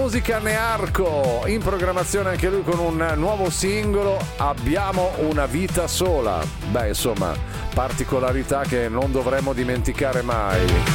musica Nearco, in programmazione anche lui con un nuovo singolo, Abbiamo una vita sola. Beh, insomma, particolarità che non dovremmo dimenticare mai.